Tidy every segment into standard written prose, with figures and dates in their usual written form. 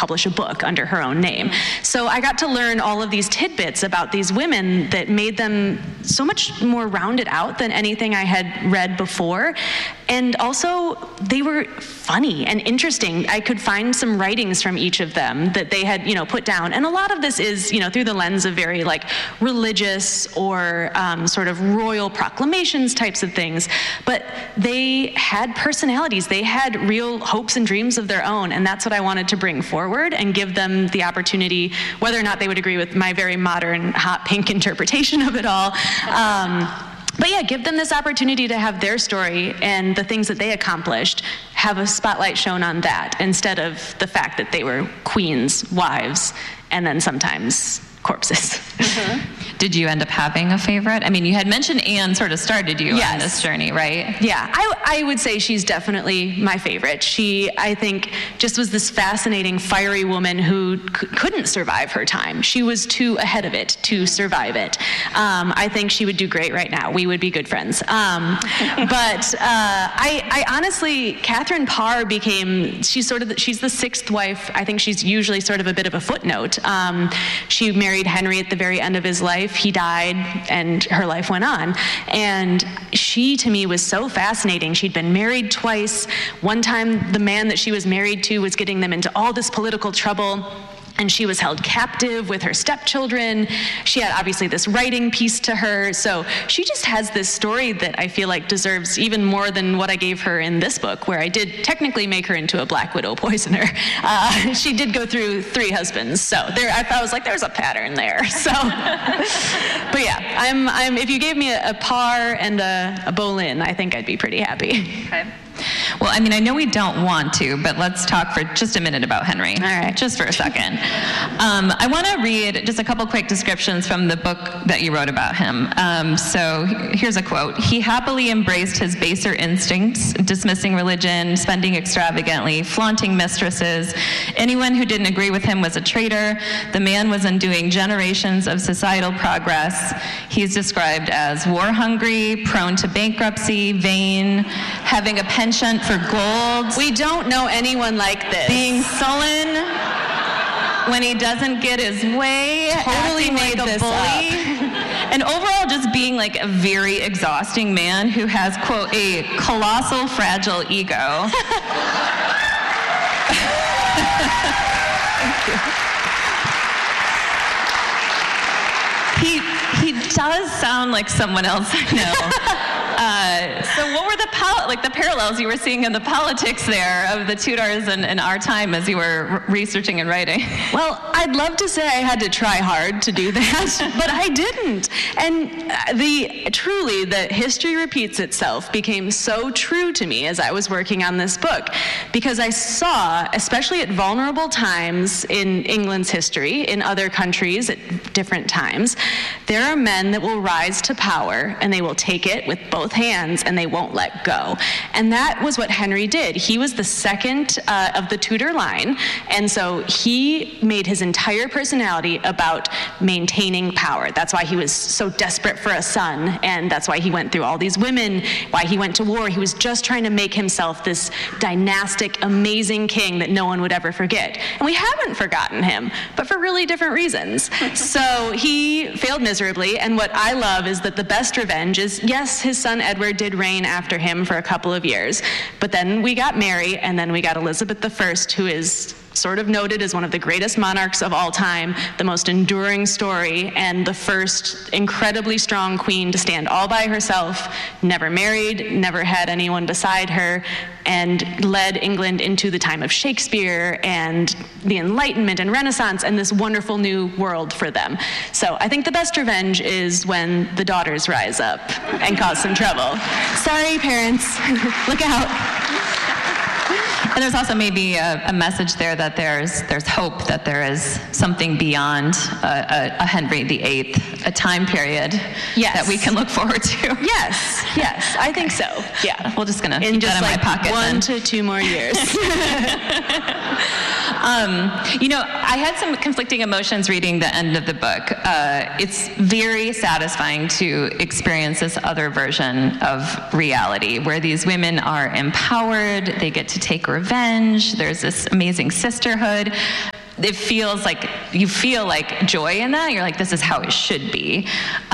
publish a book under her own name. So I got to learn all of these tidbits about these women that made them so much more rounded out than anything I had read before. And also, they were funny and interesting. I could find some writings from each of them that they had, put down. And a lot of this is, through the lens of very like religious or sort of royal proclamations types of things. But they had personalities. They had real hopes and dreams of their own. And that's what I wanted to bring forward and give them the opportunity, whether or not they would agree with my very modern hot pink interpretation of it all. But yeah, give them this opportunity to have their story and the things that they accomplished, have a spotlight shown on that instead of the fact that they were queens, wives, and then sometimes corpses. Did you end up having a favorite? I mean, you had mentioned Anne sort of started you on this journey, right? Yeah, I would say she's definitely my favorite. She, I think, just was this fascinating, fiery woman who couldn't survive her time. She was too ahead of it to survive it. I think she would do great right now. We would be good friends. But I honestly, Catherine Parr she's the sixth wife. I think she's usually sort of a bit of a footnote. She married Henry at the very end of his life. He died, and her life went on. And she, to me, was so fascinating. She'd been married twice. One time, the man that she was married to was getting them into all this political trouble, and she was held captive with her stepchildren. She had obviously this writing piece to her. So she just has this story that I feel like deserves even more than what I gave her in this book, where I did technically make her into a Black Widow poisoner. She did go through 3 husbands. So I was like, there's a pattern there. So, but yeah, if you gave me a Parr and a Boleyn, I think I'd be pretty happy. Okay. Well, I mean, I know we don't want to, but let's talk for just a minute about Henry. All right. Just for a second. I want to read just a couple quick descriptions from the book that you wrote about him. So here's a quote. He happily embraced his baser instincts, dismissing religion, spending extravagantly, flaunting mistresses. Anyone who didn't agree with him was a traitor. The man was undoing generations of societal progress. He's described as war-hungry, prone to bankruptcy, vain, having a penchant for gold. We don't know anyone like this. Being sullen when he doesn't get his way. Totally made like a this bully. And overall just being like a very exhausting man who has, quote, a colossal fragile ego. He does sound like someone else I know. So what were the parallels you were seeing in the politics there of the Tudors and our time as you were researching and writing? Well, I'd love to say I had to try hard to do that, but I didn't. And truly, the history repeats itself became so true to me as I was working on this book, because I saw, especially at vulnerable times in England's history, in other countries at different times, there are men that will rise to power and they will take it with both hands and they won't let go. And that was what Henry did. He was the second of the Tudor line, and so he made his entire personality about maintaining power. That's why he was so desperate for a son, and that's why he went through all these women, why he went to war. He was just trying to make himself this dynastic, amazing king that no one would ever forget. And we haven't forgotten him, but for really different reasons. So he failed miserably, and what I love is that the best revenge is, yes, his son Edward did reign after him for a couple of years, but then we got Mary, and then we got Elizabeth I, who is sort of noted as one of the greatest monarchs of all time, the most enduring story, and the first incredibly strong queen to stand all by herself, never married, never had anyone beside her, and led England into the time of Shakespeare and the Enlightenment and Renaissance and this wonderful new world for them. So I think the best revenge is when the daughters rise up and cause some trouble. Sorry, parents. Look out. And there's also maybe a message there that there's hope, that there is something beyond a Henry VIII, a time period that we can look forward to. Yes, I think so. Yeah, we're just gonna keep that in my pocket. 1 to 2 more years. I had some conflicting emotions reading the end of the book. It's very satisfying to experience this other version of reality, where these women are empowered, they get to take revenge, there's this amazing sisterhood. it feels like you feel like joy in that. You're like, this is how it should be.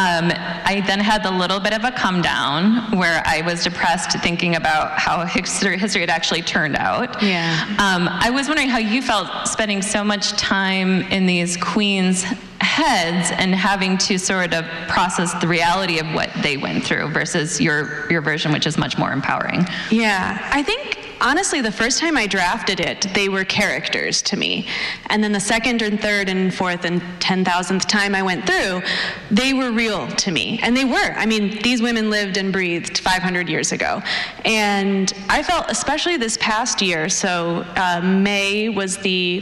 I then had the little bit of a come down where I was depressed thinking about how history had actually turned out. Yeah. I was wondering how you felt spending so much time in these queens' heads and having to sort of process the reality of what they went through versus your version, which is much more empowering. Yeah, I think honestly, the first time I drafted it, they were characters to me. And then the second and third and fourth and 10,000th time I went through, they were real to me. And they were. I mean, these women lived and breathed 500 years ago. And I felt, especially this past year, so May was the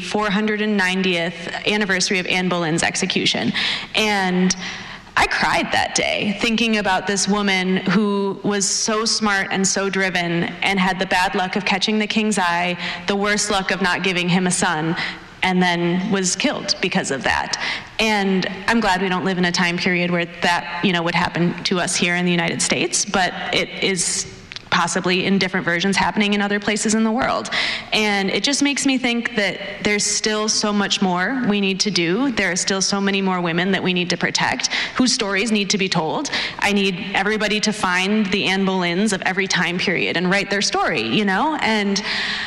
490th anniversary of Anne Boleyn's execution. And I cried that day thinking about this woman who was so smart and so driven and had the bad luck of catching the king's eye, the worst luck of not giving him a son, and then was killed because of that. And I'm glad we don't live in a time period where that, would happen to us here in the United States, but it is possibly in different versions happening in other places in the world. And it just makes me think that there's still so much more we need to do. There are still so many more women that we need to protect, whose stories need to be told. I need everybody to find the Anne Boleyns of every time period and write their story, And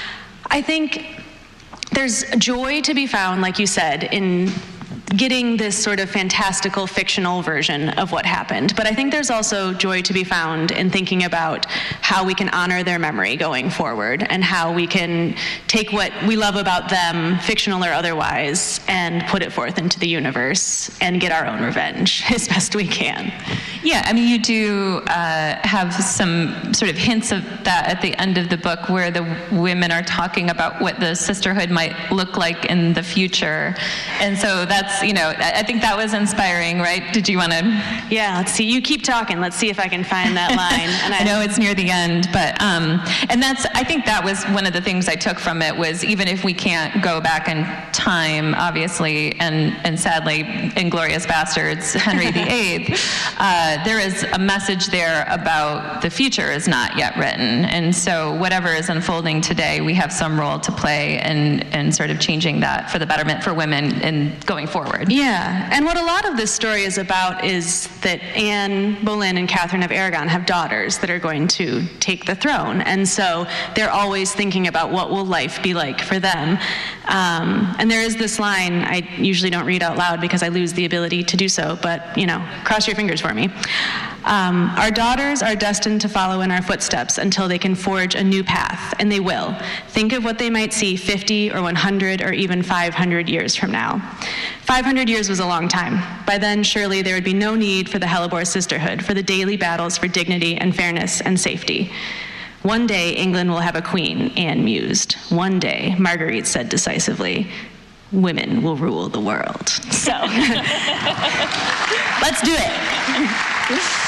I think there's joy to be found, like you said, in getting this sort of fantastical fictional version of what happened. But I think there's also joy to be found in thinking about how we can honor their memory going forward and how we can take what we love about them, fictional or otherwise, and put it forth into the universe and get our own revenge as best we can. Yeah, I mean, you do have some sort of hints of that at the end of the book where the women are talking about what the sisterhood might look like in the future. And so that's, I think that was inspiring, right? Did you want to? Yeah, let's see. You keep talking. Let's see if I can find that line. And I know it's near the end, but, and I think that was one of the things I took from it was even if we can't go back in time, obviously, and sadly, Inglourious Bastards, Henry VIII, there is a message there about the future is not yet written. And so whatever is unfolding today, we have some role to play in sort of changing that for the betterment for women and going forward. Yeah, and what a lot of this story is about is that Anne Boleyn and Catherine of Aragon have daughters that are going to take the throne. And so they're always thinking about what will life be like for them. And there is this line I usually don't read out loud because I lose the ability to do so, but, cross your fingers for me. Our daughters are destined to follow in our footsteps until they can forge a new path, and they will. Think of what they might see 50 or 100 or even 500 years from now. 500 years was a long time. By then, surely there would be no need for the Hellebore sisterhood, for the daily battles for dignity and fairness and safety. One day, England will have a queen, Anne mused. One day, Marguerite said decisively, women will rule the world. So, let's do it.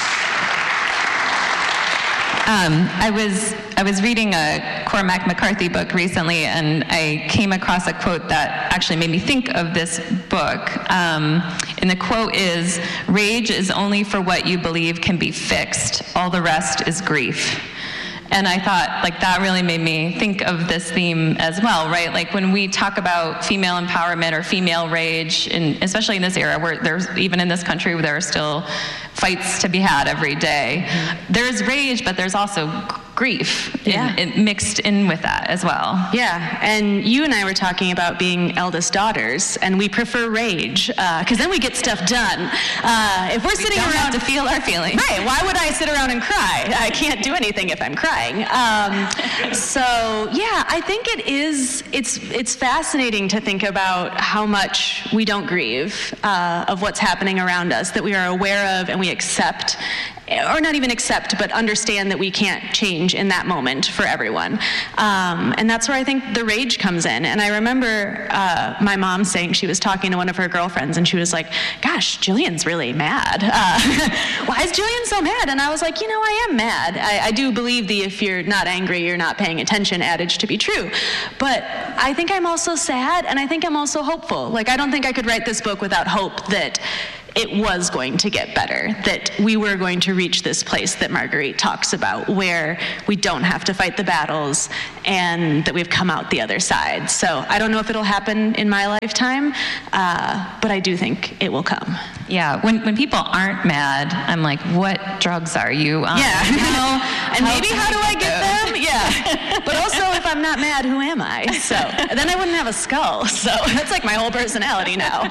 I was reading a Cormac McCarthy book recently, and I came across a quote that actually made me think of this book. And the quote is, "Rage is only for what you believe can be fixed. All the rest is grief." And I thought, that really made me think of this theme as well, right? Like when we talk about female empowerment or female rage, and especially in this era where there's, even in this country, where there are still fights to be had every day. There's rage, but there's also grief mixed in with that as well. Yeah, and you and I were talking about being eldest daughters, and we prefer rage, because then we get stuff done. If we're sitting around to feel our feelings. Right, why would I sit around and cry? I can't do anything if I'm crying. So, yeah, I think it's fascinating to think about how much we don't grieve of what's happening around us, that we are aware of and we accept, or not even accept, but understand that we can't change in that moment for everyone. And that's where I think the rage comes in. And I remember my mom saying, she was talking to one of her girlfriends, and she was like, gosh, Jillian's really mad. Why is Jillian so mad? And I was like, I am mad. I do believe the if you're not angry, you're not paying attention adage to be true. But I think I'm also sad, and I think I'm also hopeful. I don't think I could write this book without hope that it was going to get better, that we were going to reach this place that Marguerite talks about, where we don't have to fight the battles and that we've come out the other side. So I don't know if it'll happen in my lifetime, but I do think it will come. Yeah, when people aren't mad, I'm like, what drugs are you on? Yeah, and maybe how do I get them? Yeah, but also if I'm not mad, who am I? So then I wouldn't have a skull. So that's like my whole personality now.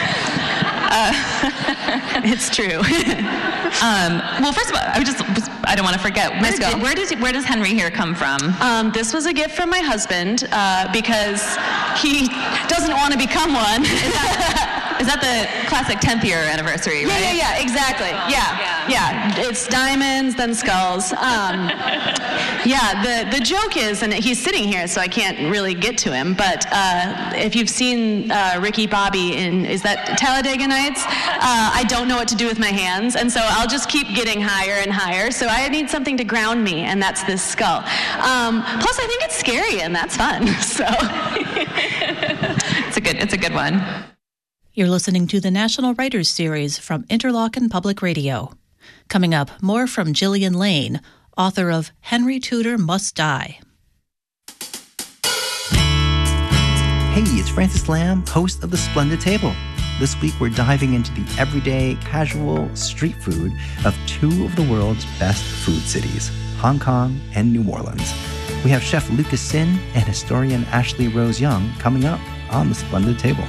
It's true. Well, first of all, I don't want to forget. Where does Henry here come from? This was a gift from my husband because he doesn't want to become one. Is that the classic 10th year anniversary, right? Yeah, exactly. Yeah. It's diamonds, then skulls. The joke is, and he's sitting here, so I can't really get to him, but if you've seen Ricky Bobby is that Talladega Nights? I don't know what to do with my hands, and so I'll just keep getting higher and higher, so I need something to ground me, and that's this skull. Plus, I think it's scary, and that's fun, so. It's a good one. You're listening to the National Writers Series from Interlochen Public Radio. Coming up, more from Gillian Lane, author of Henry Tudor Must Die. Hey, it's Francis Lamb, host of The Splendid Table. This week we're diving into the everyday, casual street food of two of the world's best food cities, Hong Kong and New Orleans. We have Chef Lucas Sin and historian Ashley Rose Young coming up on The Splendid Table.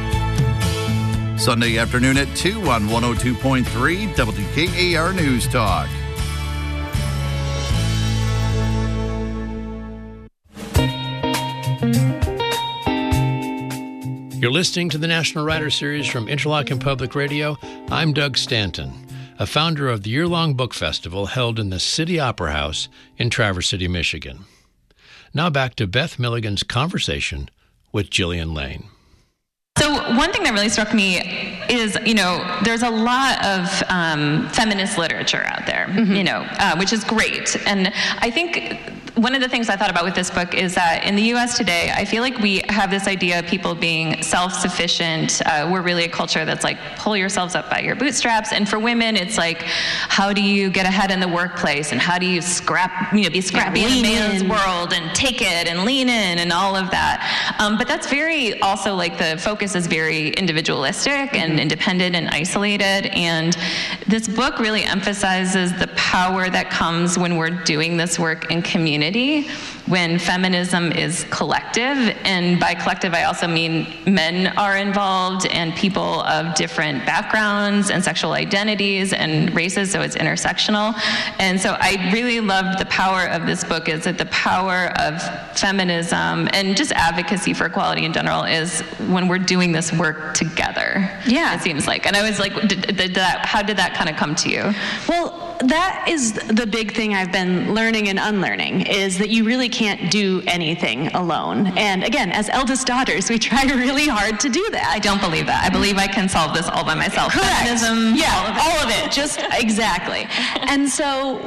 Sunday afternoon at 2 on 102.3 WKAR News Talk. You're listening to the National Writer Series from Interlochen Public Radio. I'm Doug Stanton, a founder of the year-long book festival held in the City Opera House in Traverse City, Michigan. Now back to Beth Milligan's conversation with Gillian Lane. So one thing that really struck me is, there's a lot of feminist literature out there, which is great. And I think one of the things I thought about with this book is that in the U.S. today, I feel like we have this idea of people being self-sufficient. We're really a culture that's like, pull yourselves up by your bootstraps. And for women, it's like, how do you get ahead in the workplace? And how do you be scrappy in a man's world and take it and lean in and all of that? But that's very also like the focus is very individualistic and independent and isolated. And this book really emphasizes the power that comes when we're doing this work in community, when feminism is collective. And by collective, I also mean men are involved and people of different backgrounds and sexual identities and races, so it's intersectional. And so I really loved the power of this book, is that the power of feminism and just advocacy for equality in general is when we're doing this work together. Yeah. It seems like. And I was like, how did that kind of come to you? Well, that is the big thing I've been learning and unlearning, is that you really can't do anything alone. And again, as eldest daughters, we try really hard to do that. I don't believe that. I believe I can solve this all by myself. Correct. Feminism, all of it. Just exactly. And so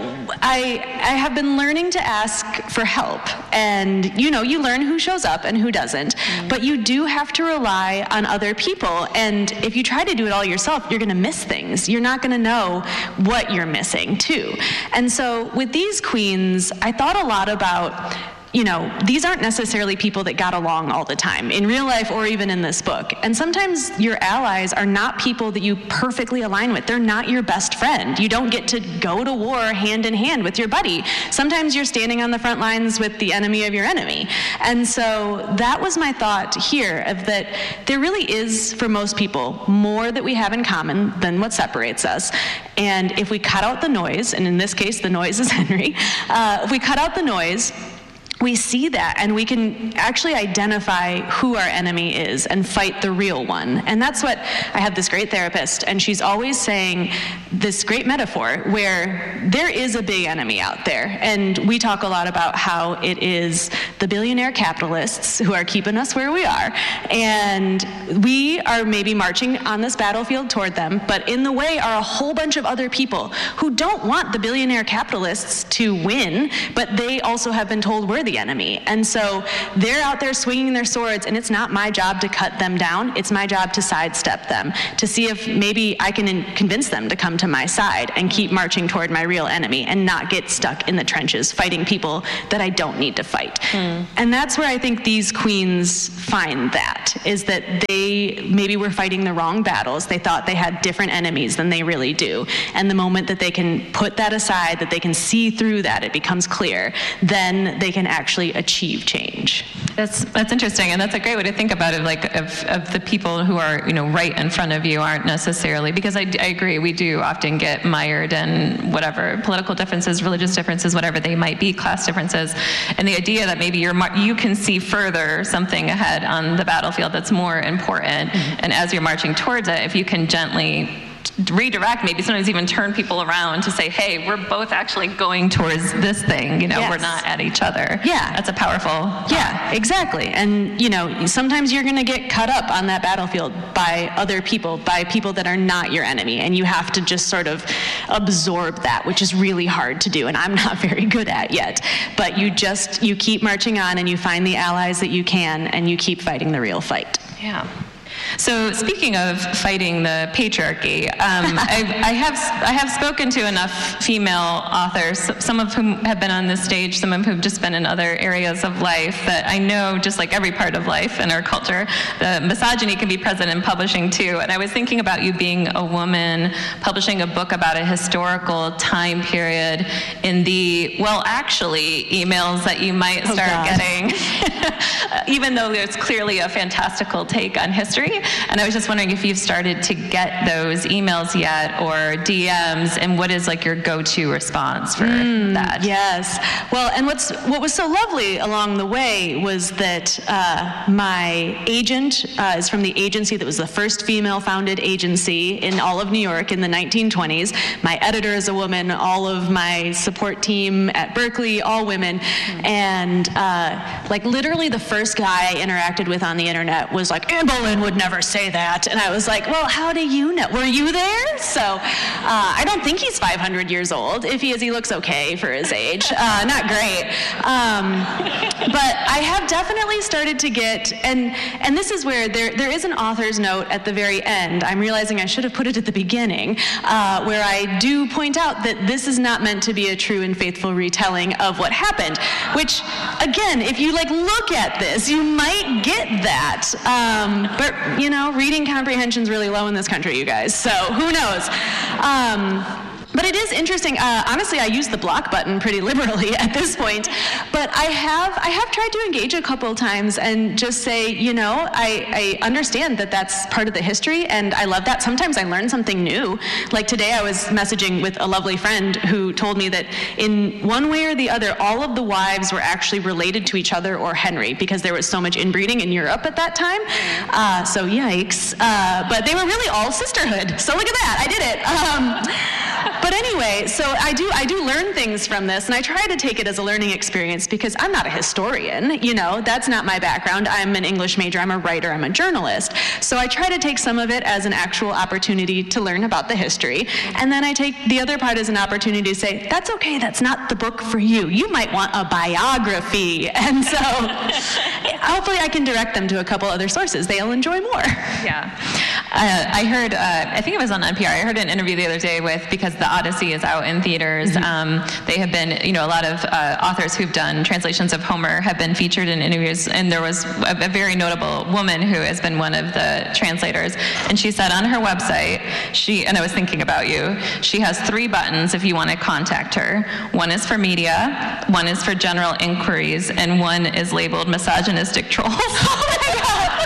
I have been learning to ask for help. And you learn who shows up and who doesn't. But you do have to rely on other people. And if you try to do it all yourself, you're going to miss things. You're not going to know what you're missing too. And so with these queens, I thought a lot about, these aren't necessarily people that got along all the time in real life or even in this book. And sometimes your allies are not people that you perfectly align with. They're not your best friend. You don't get to go to war hand in hand with your buddy. Sometimes you're standing on the front lines with the enemy of your enemy. And so that was my thought here, of that there really is, for most people, more that we have in common than what separates us. And if we cut out the noise, and in this case, the noise is Henry, if we cut out the noise, we see that, and we can actually identify who our enemy is and fight the real one. And that's what, I have this great therapist, and she's always saying this great metaphor where there is a big enemy out there. And we talk a lot about how it is the billionaire capitalists who are keeping us where we are. And we are maybe marching on this battlefield toward them, but in the way are a whole bunch of other people who don't want the billionaire capitalists to win, but they also have been told we're the the enemy. And so they're out there swinging their swords, and it's not my job to cut them down. It's my job to sidestep them, to see if maybe I can convince them to come to my side and keep marching toward my real enemy and not get stuck in the trenches fighting people that I don't need to fight. And that's where I think these queens find that, is that they maybe were fighting the wrong battles. They thought they had different enemies than they really do. And the moment that they can put that aside, that they can see through that, it becomes clear, then they can actually achieve change. That's interesting, and that's a great way to think about it, like of the people who are, you know, right in front of you aren't necessarily, because I agree, we do often get mired in whatever political differences, religious differences, whatever they might be, class differences, and the idea that maybe you can see further something ahead on the battlefield that's more important, and as you're marching towards it, if you can gently redirect, maybe sometimes even turn people around to say, hey, we're both actually going towards this thing, you know, we're not at each other. Yeah. That's a powerful thought. Yeah, exactly. And, you know, sometimes you're going to get cut up on that battlefield by other people, by people that are not your enemy, and you have to just sort of absorb that, which is really hard to do, and I'm not very good at yet. But you keep marching on, and you find the allies that you can, and you keep fighting the real fight. Yeah. So speaking of fighting the patriarchy, I have spoken to enough female authors, some of whom have been on this stage, some of whom have just been in other areas of life, that I know, just like every part of life in our culture, the misogyny can be present in publishing too. And I was thinking about you being a woman, publishing a book about a historical time period in the, well, actually, emails that you might start getting, even though there's clearly a fantastical take on history. And I was just wondering if you've started to get those emails yet, or DMs, and what is like your go-to response for that? Yes. Well, and what was so lovely along the way was that my agent is from the agency that was the first female-founded agency in all of New York in the 1920s. My editor is a woman. All of my support team at Berkeley, all women. And like literally the first guy I interacted with on the internet was like, Anne Boleyn would never say that. And I was like, well, how do you know? Were you there? So I don't think he's 500 years old. If he is, he looks okay for his age. Not great. But I have definitely started to get, and this is where there is an author's note at the very end. I'm realizing I should have put it at the beginning, where I do point out that this is not meant to be a true and faithful retelling of what happened, which, again, if you like look at this, you might get that. But, you know, reading comprehension's really low in this country, you guys, so who knows? But it is interesting. Honestly, I use the block button pretty liberally at this point. But I have tried to engage a couple of times and just say, you know, I understand that that's part of the history, and I love that. Sometimes I learn something new. Like today, I was messaging with a lovely friend who told me that in one way or the other, all of the wives were actually related to each other or Henry, because there was so much inbreeding in Europe at that time. So yikes. But they were really all sisterhood. So look at that. I did it. But anyway, so I do learn things from this, and I try to take it as a learning experience, because I'm not a historian, you know, that's not my background. I'm an English major, I'm a writer, I'm a journalist. So I try to take some of it as an actual opportunity to learn about the history, and then I take the other part as an opportunity to say, that's okay, that's not the book for you. You might want a biography. And so hopefully I can direct them to a couple other sources they'll enjoy more. Yeah. I heard, I think it was on NPR, I heard an interview the other day with, because the Odyssey is out in theaters, they have been, you know, a lot of authors who've done translations of Homer have been featured in interviews, and there was a very notable woman who has been one of the translators, and she said on her website, and I was thinking about you, she has 3 buttons if you want to contact her. One is for media, one is for general inquiries, and one is labeled misogynistic trolls. Oh my God.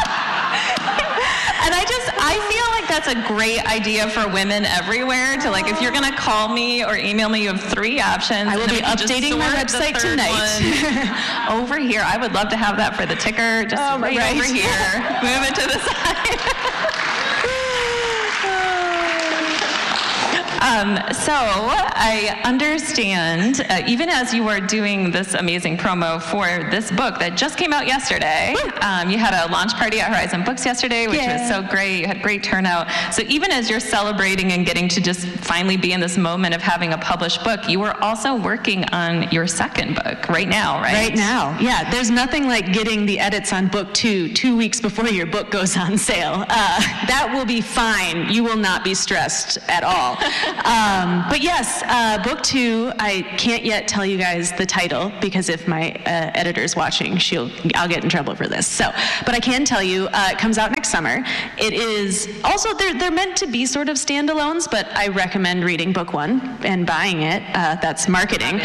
And I feel like that's a great idea for women everywhere to, like, if you're going to call me or email me, you have 3 options. I will be updating my website tonight. Over here. I would love to have that for the ticker. Just right over here. Move it to the side. So I understand, even as you were doing this amazing promo for this book that just came out yesterday, you had a launch party at Horizon Books yesterday, which was so great. You had great turnout. So even as you're celebrating and getting to just finally be in this moment of having a published book, you were also working on your second book right now, right? Right now, yeah. There's nothing like getting the edits on book 2 weeks before your book goes on sale. That will be fine. You will not be stressed at all. But yes, book 2, I can't yet tell you guys the title because if my editor's watching, I'll get in trouble for this. So, but I can tell you, it comes out next summer. It is also, they're meant to be sort of standalones, but I recommend reading book 1 and buying it. That's marketing.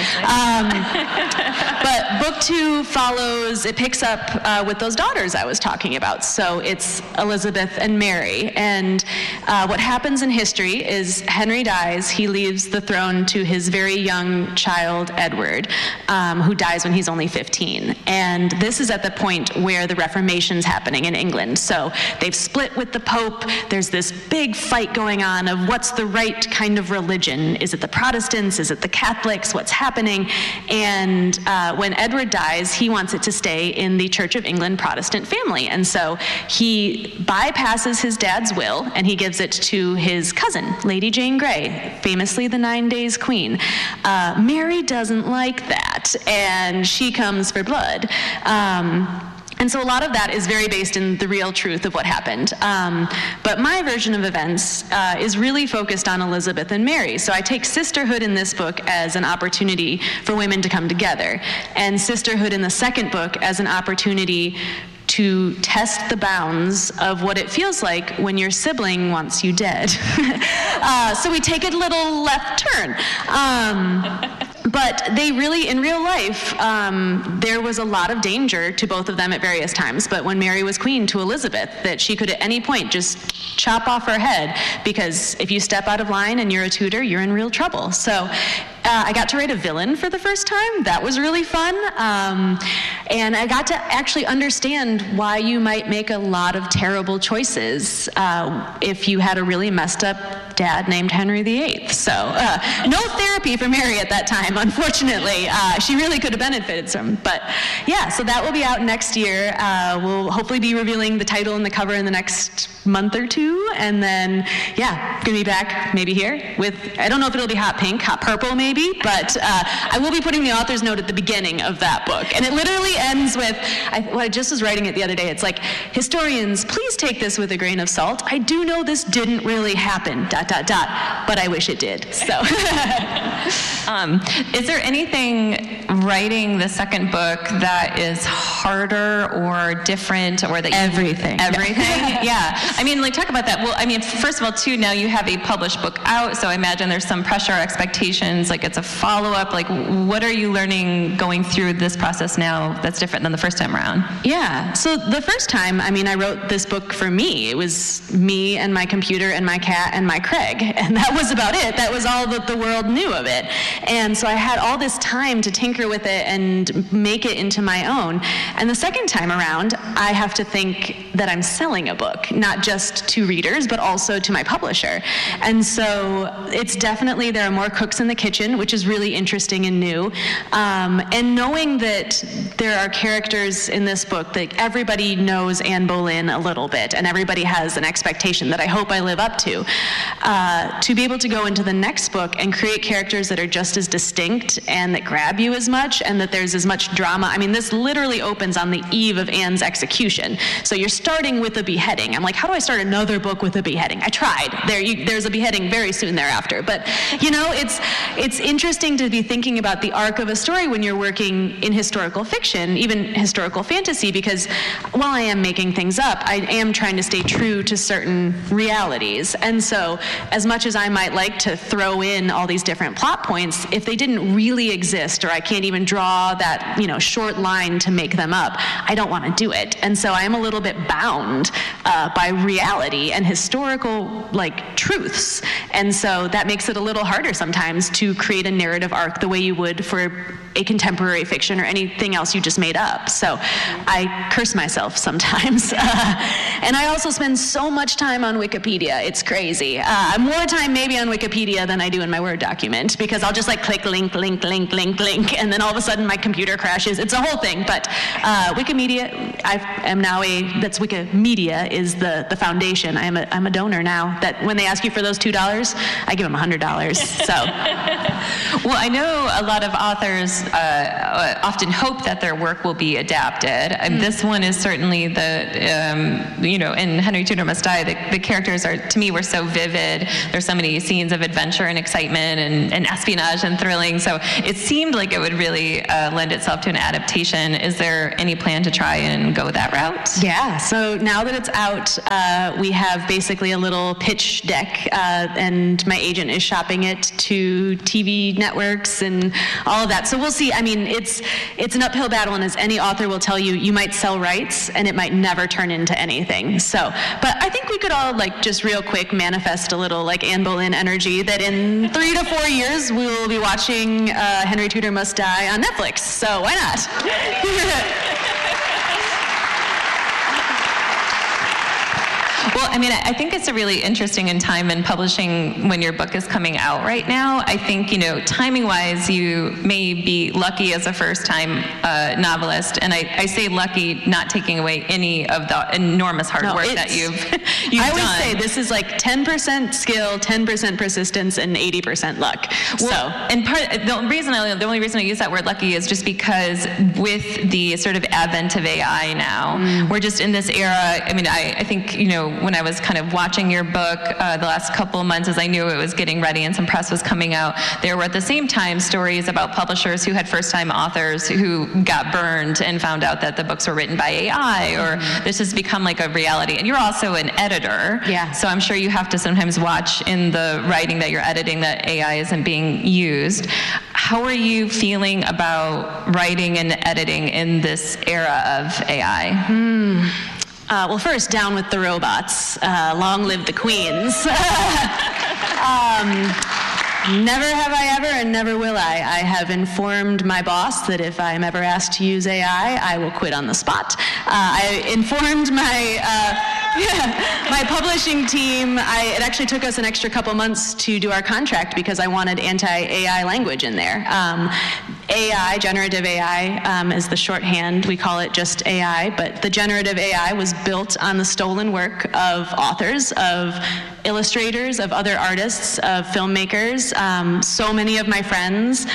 But book 2 follows, it picks up with those daughters I was talking about. So it's Elizabeth and Mary. And what happens in history is Henry dies. He leaves the throne to his very young child, Edward, who dies when he's only 15. And this is at the point where the Reformation's happening in England. So they've split with the Pope. There's this big fight going on of what's the right kind of religion. Is it the Protestants? Is it the Catholics? What's happening? And when Edward dies, he wants it to stay in the Church of England Protestant family. And so he bypasses his dad's will and he gives it to his cousin, Lady Jane Grey, famously the 9 Days Queen. Mary doesn't like that, and she comes for blood. And so a lot of that is very based in the real truth of what happened. But my version of events is really focused on Elizabeth and Mary. So I take sisterhood in this book as an opportunity for women to come together, and sisterhood in the second book as an opportunity to test the bounds of what it feels like when your sibling wants you dead. So we take a little left turn. But they really, in real life, there was a lot of danger to both of them at various times. But when Mary was queen, to Elizabeth, that she could at any point just chop off her head, because if you step out of line and you're a Tudor, you're in real trouble. So I got to write a villain for the first time. That was really fun. And I got to actually understand why you might make a lot of terrible choices if you had a really messed up dad named Henry VIII. So no therapy for Mary at that time, unfortunately. She really could have benefited from. But yeah, so that will be out next year. We'll hopefully be revealing the title and the cover in the next month or two. And then, yeah, gonna be back maybe here with, I don't know if it'll be hot pink, hot purple maybe, but I will be putting the author's note at the beginning of that book. And it literally ends with, I just was writing it the other day, it's like, historians, please take this with a grain of salt. I do know this didn't really happen, ... but I wish it did, so. Is there anything writing the second book that is harder or different, or that Everything. Everything? Yeah. I mean, like, talk about that. Well, I mean, first of all, too, now you have a published book out, so I imagine there's some pressure or expectations, like it's a follow-up. Like, what are you learning going through this process now that's different than the first time around? Yeah, so the first time, I mean, I wrote this book for me. It was me and my computer and my cat and my Craig, and that was about it. That was all that the world knew of it. And so I had all this time to tinker with it and make it into my own. And the second time around, I have to think that I'm selling a book, not just to readers, but also to my publisher. And so it's definitely, there are more cooks in the kitchen, which is really interesting and new. And knowing that there are characters in this book that everybody knows Anne Boleyn a little bit, and everybody has an expectation that I hope I live up to be able to go into the next book and create characters that are just as distinct and that grab you as much, and that there's as much drama. I mean, this literally opens on the eve of Anne's execution. So you're starting with a beheading. I'm like, how do I start another book with a beheading? I tried. There's a beheading very soon thereafter. But, you know, it's interesting to be thinking about the arc of a story when you're working in historical fiction, even historical fantasy, because while I am making things up, I am trying to stay true to certain realities. And so as much as I might like to throw in all these different plot points, if they didn't really exist, or I can't even draw that, you know, short line to make them up, I don't want to do it. And so I am a little bit bound by reality and historical, like, truths. And so that makes it a little harder sometimes to create a narrative arc the way you would for a contemporary fiction or anything else you just made up. So I curse myself sometimes. And I also spend so much time on Wikipedia. It's crazy. More time maybe on Wikipedia than I do in my Word document, because I'll just like click link, and then all of a sudden my computer crashes. It's a whole thing. But Wikimedia, Wikimedia is the foundation. I'm a donor now. That when they ask you for those $2, I give them $100. So. Well, I know a lot of authors often hope that their work will be adapted. And this one is certainly in Henry Tudor Must Die, the characters to me, were so vivid. There's so many scenes of adventure and excitement and espionage and thrilling. So it seemed like it would really lend itself to an adaptation. Is there any plan to try and go that route? Yeah, so now that it's out, we have basically a little pitch deck, and my agent is shopping it to TV networks and all of that. So we'll see. I mean, it's an uphill battle, and as any author will tell you, you might sell rights and it might never turn into anything. So, but I think we could all just real quick manifest a little Anne Boleyn energy that in 3 to 4 years we will be watching Henry Tudor Must Die on Netflix. So why not? Well, I mean, I think it's a really interesting time in publishing when your book is coming out right now. I think, timing-wise, you may be lucky as a first-time novelist. And I say lucky, not taking away any of the enormous hard work that you've done. I always say this is 10% skill, 10% persistence, and 80% luck. Well, and the only reason I use that word lucky is just because with the sort of advent of AI now, we're just in this era. I mean, I think, when I was kind of watching your book the last couple of months, as I knew it was getting ready and some press was coming out, there were at the same time stories about publishers who had first-time authors who got burned and found out that the books were written by AI, or this has become a reality. And you're also an editor, so I'm sure you have to sometimes watch in the writing that you're editing that AI isn't being used. How are you feeling about writing and editing in this era of AI? Well, first, down with the robots. Long live the queens. Never have I ever, and never will I. I have informed my boss that if I'm ever asked to use AI, I will quit on the spot. I informed my publishing team. It actually took us an extra couple months to do our contract because I wanted anti-AI language in there. AI, generative AI, is the shorthand. We call it just AI, but the generative AI was built on the stolen work of authors, of illustrators, of other artists, of filmmakers. So many of my friends,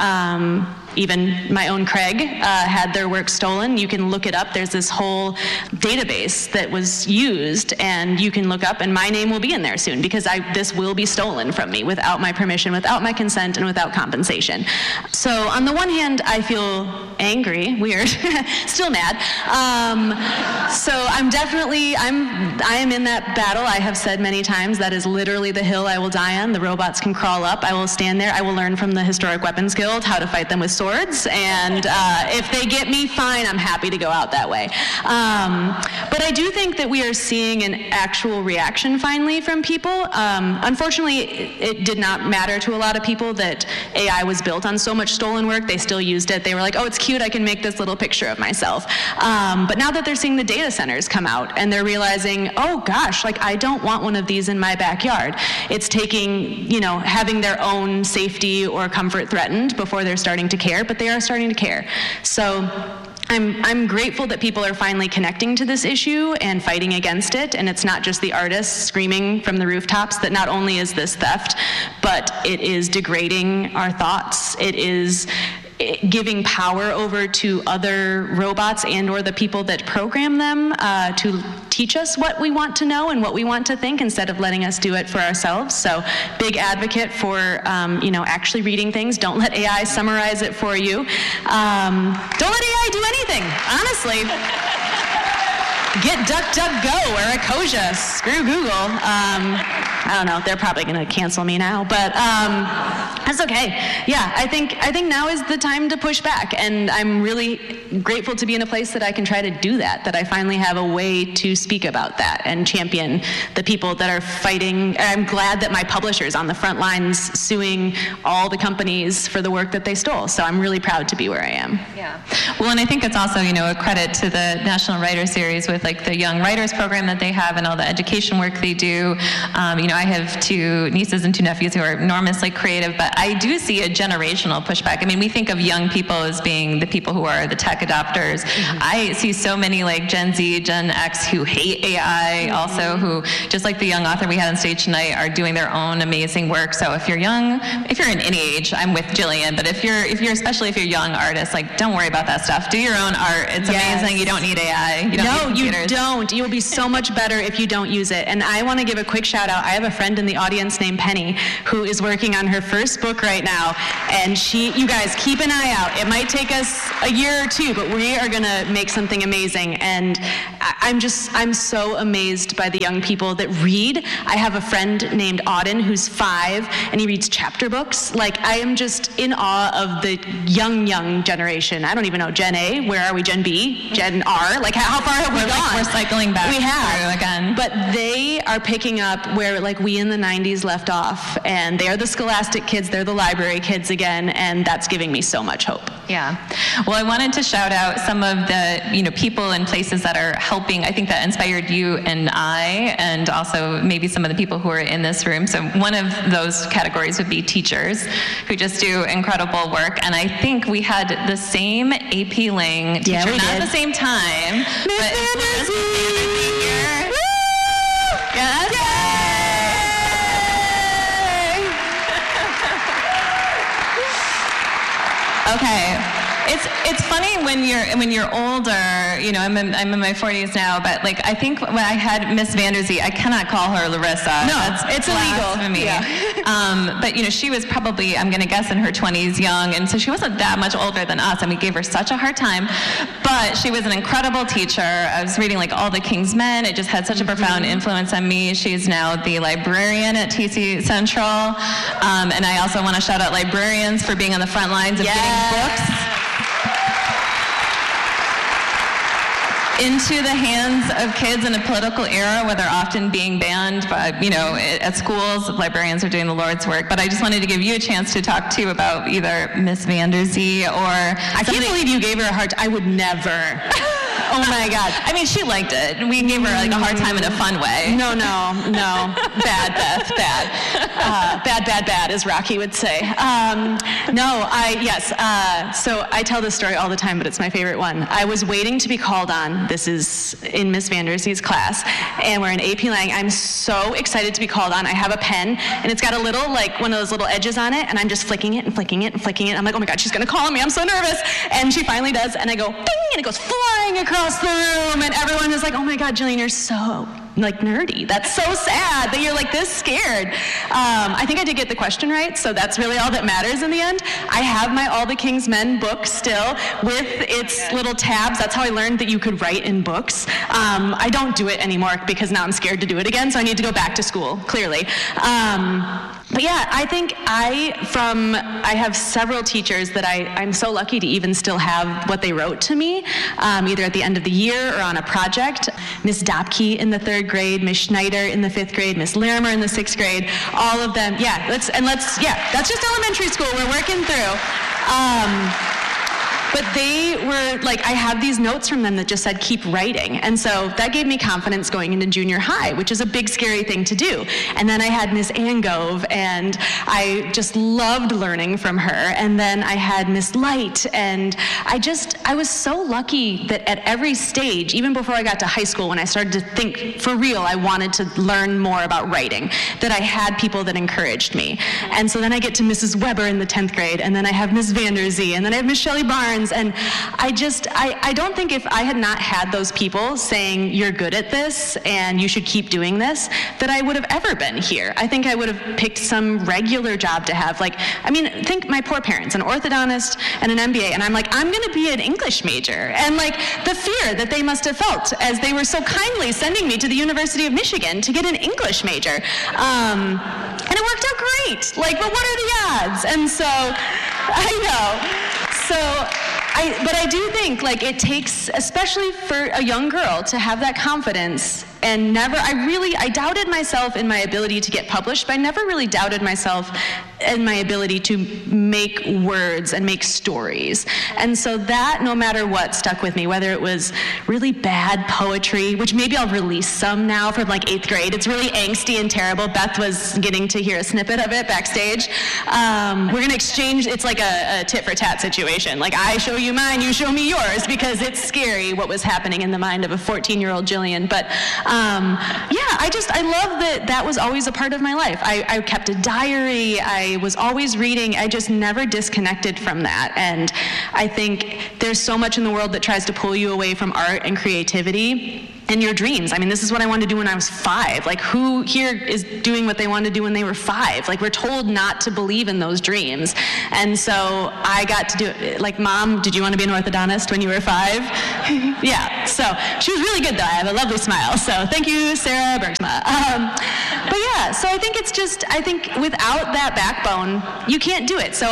even my own Craig, had their work stolen. You can look it up. There's this whole database that was used, and you can look up, and my name will be in there soon because this will be stolen from me without my permission, without my consent, and without compensation. So on the one hand, I feel angry, weird, still mad. So I am in that battle. I have said many times that is literally the hill I will die on. The robots can crawl up. I will stand there. I will learn from the Historic Weapons Guild how to fight them with swords, and if they get me, fine, I'm happy to go out that way. But I do think that we are seeing an actual reaction finally from people. Unfortunately, it did not matter to a lot of people that AI was built on so much stolen work. They still used it. They were like, oh, it's cute, I can make this little picture of myself. But now that they're seeing the data centers come out and they're realizing, oh gosh, I don't want one of these in my backyard. It's taking, having their own safety or comfort threatened before they're starting to care, but they are starting to care. So I'm grateful that people are finally connecting to this issue and fighting against it, and it's not just the artists screaming from the rooftops that not only is this theft, but it is degrading our thoughts. It is giving power over to other robots and or the people that program them to teach us what we want to know and what we want to think instead of letting us do it for ourselves. So big advocate for actually reading things. Don't let AI summarize it for you. Don't let AI do anything, honestly. Get DuckDuckGo or Ecosia. Screw Google. I don't know. They're probably going to cancel me now, but that's okay. Yeah, I think now is the time to push back, and I'm really grateful to be in a place that I can try to do that I finally have a way to speak about that and champion the people that are fighting. I'm glad that my publisher's on the front lines suing all the companies for the work that they stole, so I'm really proud to be where I am. Yeah. Well, and I think it's also, a credit to the National Writers Series with like the Young Writers program that they have and all the education work they do. I have 2 nieces and 2 nephews who are enormously creative, but I do see a generational pushback. I mean, we think of young people as being the people who are the tech adopters. I see so many like Gen Z, Gen X who hate AI, also who, just like the young author we had on stage tonight, are doing their own amazing work. So if you're young, if you're in any age, I'm with Jillian, but if you're especially if you're young artists, like, don't worry about that stuff. Do your own art. It's amazing. You don't need AI. You don't need computers. You don't. You'll be so much better if you don't use it. And I want to give a quick shout out. I have a friend in the audience named Penny who is working on her first book right now. And you guys, keep an eye out. It might take us a year or 2, but we are going to make something amazing. And I'm so amazed by the young people that read. I have a friend named Auden who's 5, and he reads chapter books. Like, I am just in awe of the young generation. I don't even know, Gen A, where are we? Gen B? Gen R? Like, how far have we gone? We're cycling back we have. through again. But they are picking up where, like, we in the 90s left off, and they are the Scholastic kids, they're the library kids again, and that's giving me so much hope. Yeah. Well, I wanted to shout out some of the, people and places that are helping, I think that inspired you and I, and also maybe some of the people who are in this room. So one of those categories would be teachers who just do incredible work. And I think we had the same AP Lang teacher, we not did. at the same time. Miss Vandersee here. Yes. Okay. It's funny when you're older. I'm in my 40s now, but like I think when I had Miss Vandersee, I cannot call her Larissa. No, that's it's illegal. Yeah. But she was probably, I'm gonna guess, in her 20s, young, and so she wasn't that much older than us, and we gave her such a hard time. But she was an incredible teacher. I was reading like All the King's Men. It just had such a profound influence on me. She's now the librarian at TC Central, and I also want to shout out librarians for being on the front lines of getting books into the hands of kids in a political era where they're often being banned, but at schools, librarians are doing the Lord's work. But I just wanted to give you a chance to talk too about either Miss Vandersee or I can't believe you gave her a hard time. I would never. Oh my God. I mean, she liked it. We gave her like a hard time in a fun way. No. Bad, Beth, bad. Bad, as Rocky would say. So I tell this story all the time, but it's my favorite one. I was waiting to be called on. This is in Miss Vandersee's class, and we're in AP Lang. I'm so excited to be called on. I have a pen, and it's got a little, like, one of those little edges on it, and I'm just flicking it. I'm like, oh my God, she's gonna call me. I'm so nervous. And she finally does, and I go, ding, and it goes flying across the room, and everyone is like, oh my God, Jillian, you're so like nerdy. That's so sad that you're like this scared. I think I did get the question right, so that's really all that matters in the end. I have my All the King's Men book still with its little tabs. That's how I learned that you could write in books. I don't do it anymore because now I'm scared to do it again, so I need to go back to school, clearly. But yeah, I think I have several teachers that I'm so lucky to even still have what they wrote to me, either at the end of the year or on a project. Miss Dopke in the 3rd grade, Miss Schneider in the 5th grade, Miss Larimer in the 6th grade, all of them. That's just elementary school we're working through. But they were like, I have these notes from them that just said, keep writing. And so that gave me confidence going into junior high, which is a big, scary thing to do. And then I had Miss Ann Gove, and I just loved learning from her. And then I had Miss Light, and I was so lucky that at every stage, even before I got to high school, when I started to think for real, I wanted to learn more about writing, that I had people that encouraged me. And so then I get to Mrs. Weber in the 10th grade, and then I have Miss Vandersee, and then I have Miss Shelley Barnes. And I don't think if I had not had those people saying, you're good at this and you should keep doing this, that I would have ever been here. I think I would have picked some regular job to have. Think my poor parents, an orthodontist and an MBA, and I'm like, I'm going to be an English major. And like the fear that they must have felt as they were so kindly sending me to the University of Michigan to get an English major. And it worked out great. But what are the odds? And so, I know. But I do think, it takes, especially for a young girl, to have that confidence and I doubted myself in my ability to get published, but I never really doubted myself in my ability to make words and make stories. And so that, no matter what, stuck with me, whether it was really bad poetry, which maybe I'll release some now from like 8th grade. It's really angsty and terrible. Beth was getting to hear a snippet of it backstage. We're going to exchange, it's like a tit for tat situation. Like, I show you mine, you show me yours, because it's scary what was happening in the mind of a 14-year-old Jillian. But I love that was always a part of my life. I kept a diary. I was always reading. I just never disconnected from that. And I think there's so much in the world that tries to pull you away from art and creativity and your dreams. I mean, this is what I wanted to do when I was 5. Like, who here is doing what they wanted to do when they were 5? Like, we're told not to believe in those dreams. And so I got to do it. Like, Mom, did you want to be an orthodontist when you were 5? Yeah, so she was really good, though. I have a lovely smile. So thank you, Sarah Bergsma. But yeah, so I think without that backbone, you can't do it. So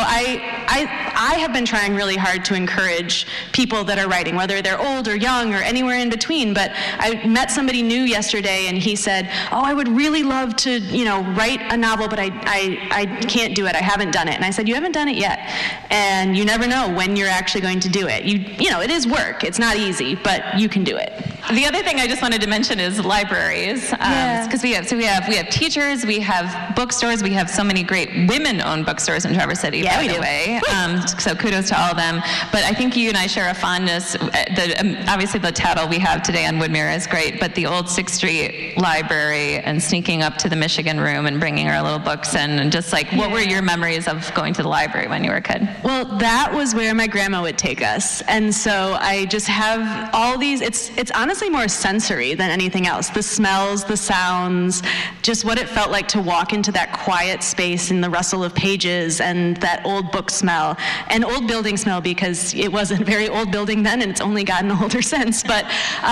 I have been trying really hard to encourage people that are writing, whether they're old or young or anywhere in between. But I met somebody new yesterday, and he said, "Oh, I would really love to, write a novel, but I can't do it. I haven't done it." And I said, "You haven't done it yet, and you never know when you're actually going to do it. It is work. It's not easy, but you can do it." The other thing I just wanted to mention is libraries, because we have teachers, we have bookstores, we have so many great women-owned bookstores in Traverse City, by the way. So kudos to all of them. But I think you and I share a fondness. Obviously, the Tattle we have today on Woodmere is great, but the old 6th Street Library and sneaking up to the Michigan Room and bringing our little books in, and just like, what were your memories of going to the library when you were a kid? Well, that was where my grandma would take us, and so I just have all these. It's honestly more sensory than anything else. The smells, the sounds, just what it felt like to walk into that quiet space and the rustle of pages and that old book smell and old building smell, because it wasn't a very old building then and it's only gotten older since. But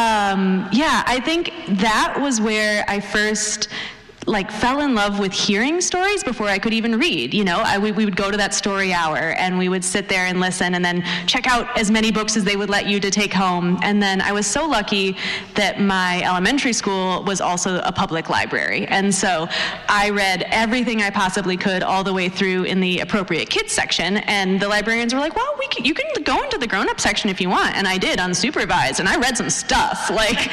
I think that was where I first fell in love with hearing stories before I could even read. We would go to that story hour and we would sit there and listen and then check out as many books as they would let you to take home. And then I was so lucky that my elementary school was also a public library. And so I read everything I possibly could all the way through in the appropriate kids section. And the librarians were like, "Well, you can go into the grown-up section if you want." And I did, unsupervised. And I read some stuff.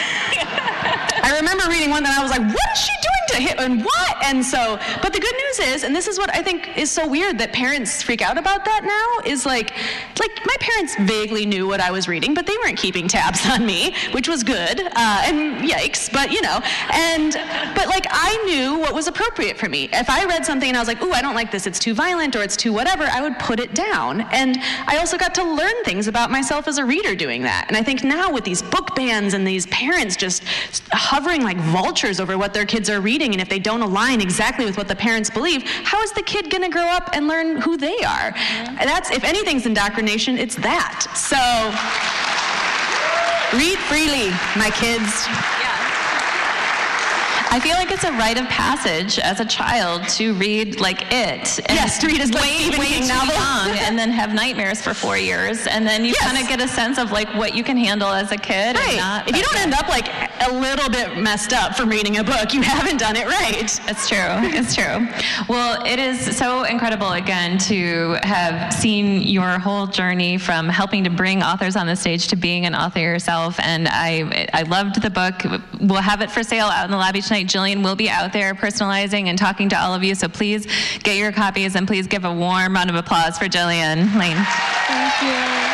I remember reading one that I was like, "What is she doing to hit and what?" And so, but the good news is, and this is what I think is so weird that parents freak out about that now, is like my parents vaguely knew what I was reading, but they weren't keeping tabs on me, which was good. And yikes, but I knew what was appropriate for me. If I read something and I was like, "Ooh, I don't like this, it's too violent or it's too whatever," I would put it down. And I also got to learn things about myself as a reader doing that. And I think now with these book bans and these parents just hovering like vultures over what their kids are reading, and if they don't align exactly with what the parents believe, how is the kid going to grow up and learn who they are? And that's, if anything's indoctrination, it's that. So read freely, my kids. I feel like it's a rite of passage as a child to read it. Yes, to read a Stephen King novel. Young, and then have nightmares for 4 years, and then you kind of get a sense of what you can handle as a kid. Right. And not, if you don't end up a little bit messed up from reading a book, you haven't done it right. It's true. It's true. Well, it is so incredible again to have seen your whole journey from helping to bring authors on the stage to being an author yourself. And I loved the book. We'll have it for sale out in the lobby tonight. Jillian will be out there personalizing and talking to all of you, so please get your copies and please give a warm round of applause for Jillian Lane. Thank you.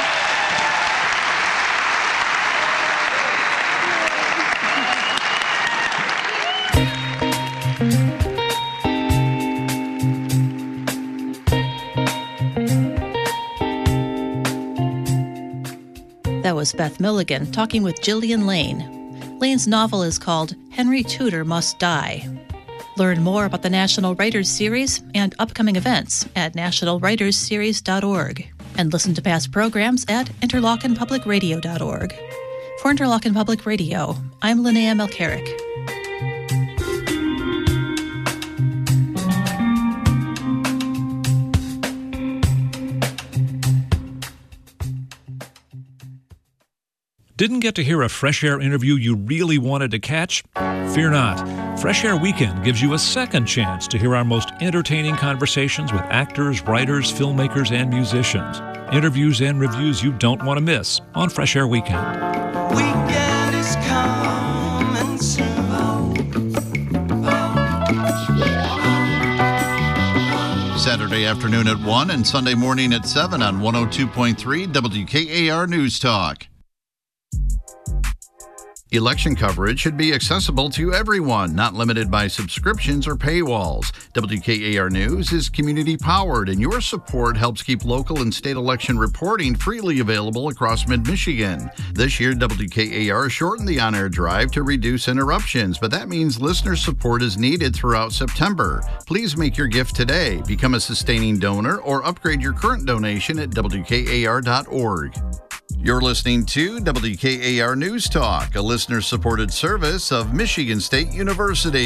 That was Beth Milligan talking with Jillian Lane. Lane's novel is called Henry Tudor Must Die. Learn more about the National Writers Series and upcoming events at nationalwritersseries.org. And listen to past programs at interlockenpublicradio.org. For Interlochen Public Radio, I'm Linnea Melcherick. Did Didn't get to hear a Fresh Air interview you really wanted to catch? Fear not. Fresh Air Weekend gives you a second chance to hear our most entertaining conversations with actors, writers, filmmakers, and musicians. Interviews and reviews you don't want to miss on Fresh Air Weekend. Weekend is coming soon. Saturday afternoon at 1 and Sunday morning at 7 on 102.3 WKAR News Talk. Election coverage should be accessible to everyone, not limited by subscriptions or paywalls. WKAR News is community-powered, and your support helps keep local and state election reporting freely available across mid-Michigan. This year, WKAR shortened the on-air drive to reduce interruptions, but that means listener support is needed throughout September. Please make your gift today, become a sustaining donor, or upgrade your current donation at WKAR.org. You're listening to WKAR News Talk, a listener-supported service of Michigan State University.